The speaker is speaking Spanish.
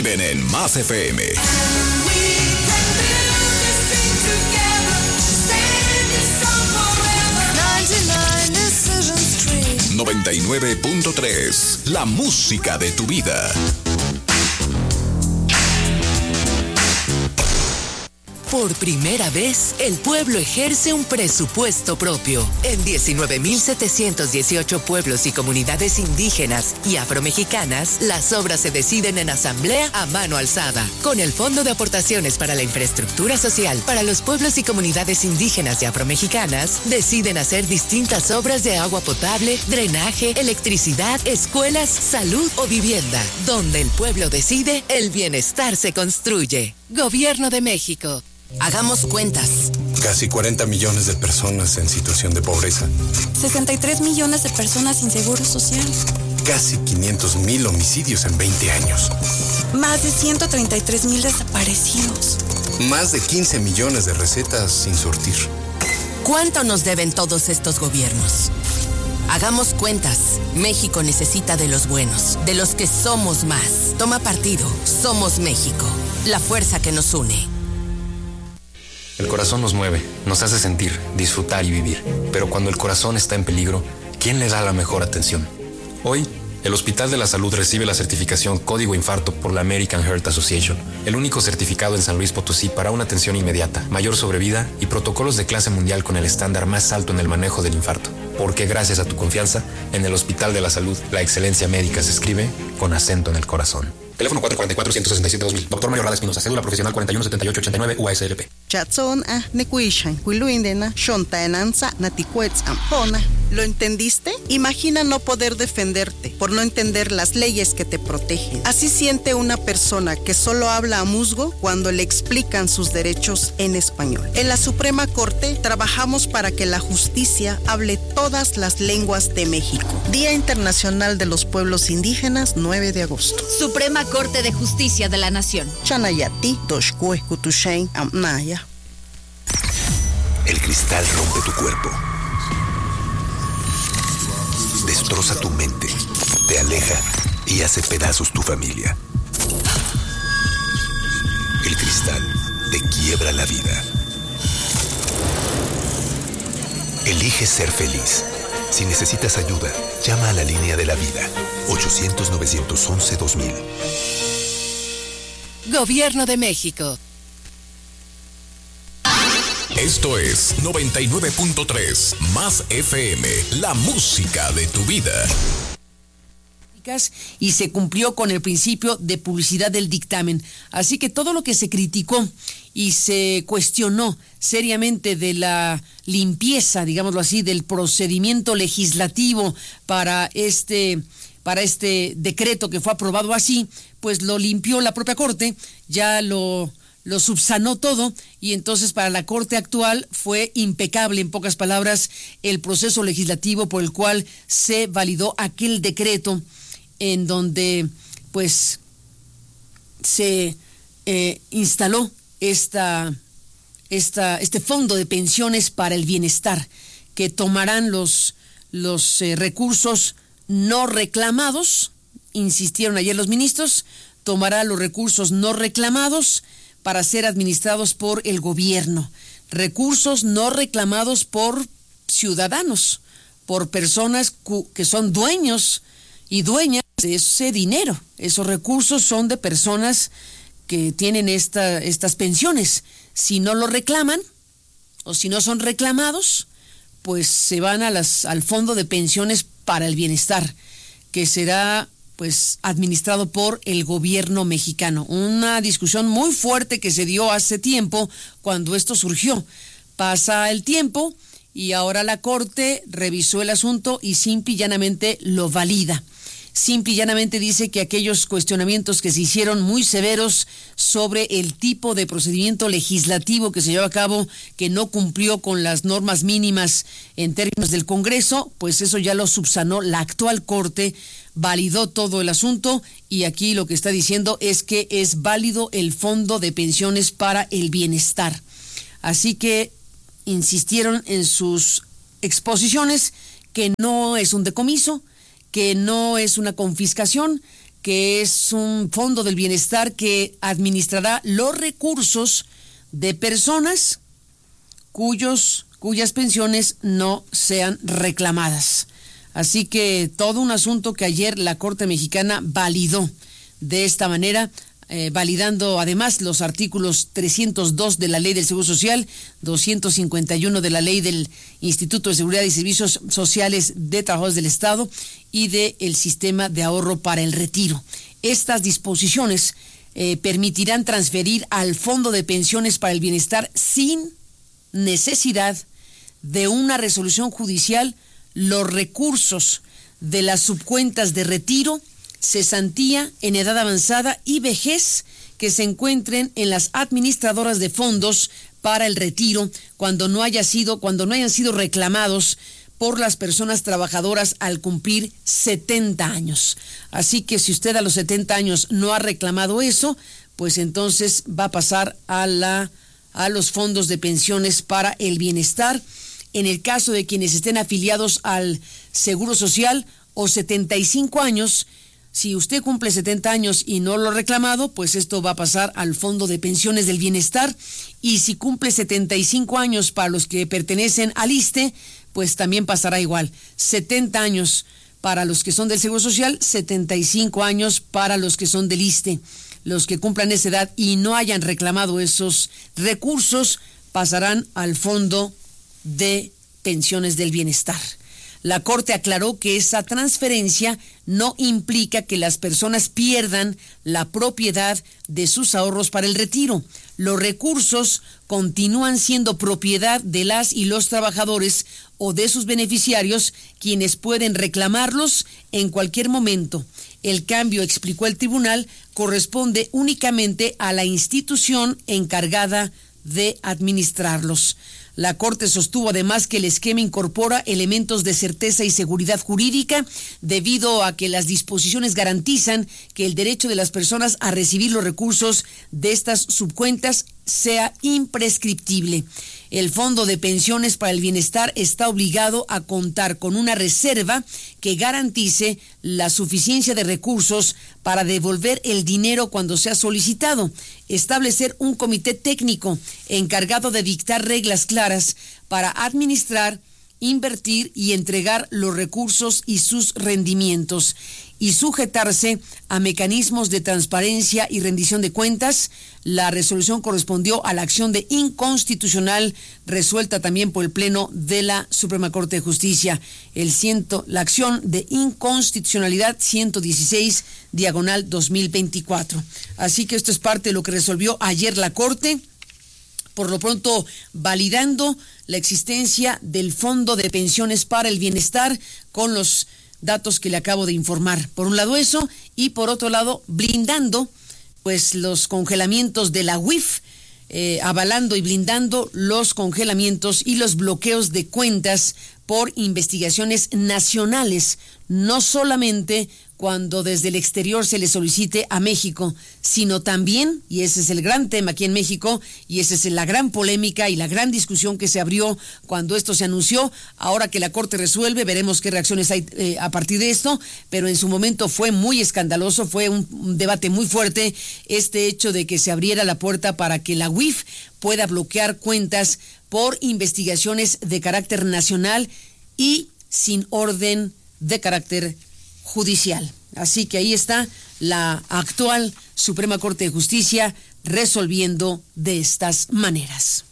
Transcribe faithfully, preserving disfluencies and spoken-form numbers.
Ven en Más F M. noventa y nueve punto tres, la música de tu vida. Por primera vez, el pueblo ejerce un presupuesto propio. En diecinueve mil setecientos dieciocho pueblos y comunidades indígenas y afromexicanas, las obras se deciden en asamblea a mano alzada. Con el Fondo de Aportaciones para la Infraestructura Social para los pueblos y comunidades indígenas y afromexicanas, deciden hacer distintas obras de agua potable, drenaje, electricidad, escuelas, salud o vivienda. Donde el pueblo decide, el bienestar se construye. Gobierno de México. Hagamos cuentas. Casi cuarenta millones de personas en situación de pobreza. sesenta y tres millones de personas sin seguro social. Casi quinientos mil homicidios en veinte años. Más de ciento treinta y tres mil desaparecidos. Más de quince millones de recetas sin surtir. ¿Cuánto nos deben todos estos gobiernos? Hagamos cuentas. México necesita de los buenos, de los que somos más. Toma partido. Somos México. La fuerza que nos une. El corazón nos mueve, nos hace sentir, disfrutar y vivir. Pero cuando el corazón está en peligro, ¿quién le da la mejor atención? Hoy, el Hospital de la Salud recibe la certificación Código Infarto por la American Heart Association, el único certificado en San Luis Potosí para una atención inmediata, mayor sobrevida y protocolos de clase mundial con el estándar más alto en el manejo del infarto. Porque gracias a tu confianza, en el Hospital de la Salud, la excelencia médica se escribe con acento en el corazón. Teléfono cuatro cuatro cuatro, uno seis siete, dos mil. Doctor Mayor Rada Espinosa. Cédula profesional cuarenta y uno setenta y ocho ochenta y nueve U A S L P. Chatson a nekuishan, kuiluindena, shontaenanza, naticuetz ampona. ¿Lo entendiste? Imagina no poder defenderte por no entender las leyes que te protegen. Así siente una persona que solo habla a musgo cuando le explican sus derechos en español. En la Suprema Corte trabajamos para que la justicia hable todas las lenguas de México. Día Internacional de los Pueblos Indígenas, nueve de agosto. Suprema Corte de Justicia de la Nación. Chanayati, Doshkue, Kutushain, Amnaya. El cristal rompe tu cuerpo. Destroza tu mente, te aleja y hace pedazos tu familia. El cristal te quiebra la vida. Elige ser feliz. Si necesitas ayuda, llama a la línea de la vida. ochocientos, novecientos once, dos mil. Gobierno de México. Esto es noventa y nueve punto tres Más F M, la música de tu vida. Y se cumplió con el principio de publicidad del dictamen. Así que todo lo que se criticó y se cuestionó seriamente de la limpieza, digámoslo así, del procedimiento legislativo para este, para este decreto que fue aprobado así, pues lo limpió la propia Corte, ya lo... lo subsanó todo, y entonces para la Corte actual fue impecable, en pocas palabras, el proceso legislativo por el cual se validó aquel decreto en donde pues se eh, instaló esta, esta, este fondo de pensiones para el bienestar, que tomarán los, los eh, recursos no reclamados, insistieron ayer los ministros, tomará los recursos no reclamados para ser administrados por el gobierno, recursos no reclamados por ciudadanos, por personas cu- que son dueños y dueñas de ese dinero. Esos recursos son de personas que tienen esta, estas pensiones. Si no lo reclaman o si no son reclamados, pues se van a las, al Fondo de Pensiones para el Bienestar, que será pues administrado por el gobierno mexicano. Una discusión muy fuerte que se dio hace tiempo cuando esto surgió. Pasa el tiempo y ahora la Corte revisó el asunto y simple y llanamente lo valida. Simple y llanamente dice que aquellos cuestionamientos que se hicieron muy severos sobre el tipo de procedimiento legislativo que se llevó a cabo, que no cumplió con las normas mínimas en términos del Congreso, pues eso ya lo subsanó la actual Corte, validó todo el asunto, y aquí lo que está diciendo es que es válido el Fondo de Pensiones para el Bienestar. Así que insistieron en sus exposiciones que no es un decomiso, que no es una confiscación, que es un fondo del bienestar que administrará los recursos de personas cuyos, cuyas pensiones no sean reclamadas. Así que todo un asunto que ayer la Corte Mexicana validó de esta manera, eh, validando además los artículos trescientos dos de la Ley del Seguro Social, doscientos cincuenta y uno de la Ley del Instituto de Seguridad y Servicios Sociales de Trabajadores del Estado y del Sistema de Ahorro para el Retiro. Estas disposiciones eh, permitirán transferir al Fondo de Pensiones para el Bienestar sin necesidad de una resolución judicial los recursos de las subcuentas de retiro, cesantía en edad avanzada y vejez que se encuentren en las administradoras de fondos para el retiro cuando no haya sido, cuando no hayan sido reclamados por las personas trabajadoras al cumplir setenta años. Así que si usted a los setenta años no ha reclamado eso, pues entonces va a pasar a la a los fondos de pensiones para el bienestar. En el caso de quienes estén afiliados al Seguro Social o setenta y cinco años, si usted cumple setenta años y no lo ha reclamado, pues esto va a pasar al Fondo de Pensiones del Bienestar. Y si cumple setenta y cinco años para los que pertenecen al ISSSTE, pues también pasará igual. setenta años para los que son del Seguro Social, setenta y cinco años para los que son del ISSSTE. Los que cumplan esa edad y no hayan reclamado esos recursos pasarán al Fondo de Pensiones del Bienestar. La Corte aclaró que esa transferencia no implica que las personas pierdan la propiedad de sus ahorros para el retiro. Los recursos continúan siendo propiedad de las y los trabajadores o de sus beneficiarios, quienes pueden reclamarlos en cualquier momento. El cambio, explicó el tribunal, corresponde únicamente a la institución encargada de administrarlos. La Corte sostuvo además que el esquema incorpora elementos de certeza y seguridad jurídica debido a que las disposiciones garantizan que el derecho de las personas a recibir los recursos de estas subcuentas sea imprescriptible. El Fondo de Pensiones para el Bienestar está obligado a contar con una reserva que garantice la suficiencia de recursos para devolver el dinero cuando sea solicitado, establecer un comité técnico encargado de dictar reglas claras para administrar, invertir y entregar los recursos y sus rendimientos, y sujetarse a mecanismos de transparencia y rendición de cuentas. La resolución correspondió a la acción de inconstitucional resuelta también por el Pleno de la Suprema Corte de Justicia. El ciento, la acción de inconstitucionalidad ciento dieciséis, diagonal dos mil veinticuatro. Así que esto es parte de lo que resolvió ayer la Corte, por lo pronto validando la existencia del Fondo de Pensiones para el Bienestar con los datos que le acabo de informar. Por un lado eso, y por otro lado blindando pues los congelamientos de la U I F, eh, avalando y blindando los congelamientos y los bloqueos de cuentas por investigaciones nacionales, no solamente cuando desde el exterior se le solicite a México, sino también, y ese es el gran tema aquí en México, y esa es la gran polémica y la gran discusión que se abrió cuando esto se anunció. Ahora que la Corte resuelve, veremos qué reacciones hay eh, a partir de esto, pero en su momento fue muy escandaloso, fue un, un debate muy fuerte este hecho de que se abriera la puerta para que la U I F pueda bloquear cuentas por investigaciones de carácter nacional y sin orden de carácter judicial. Así que ahí está la actual Suprema Corte de Justicia resolviendo de estas maneras.